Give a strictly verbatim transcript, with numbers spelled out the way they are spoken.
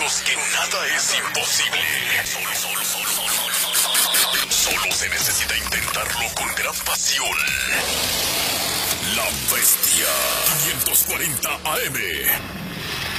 hechos que nada es imposible. Solo, solo, solo, solo, solo, solo, solo. Solo se necesita intentarlo con gran pasión. La Bestia quinientos cuarenta A M.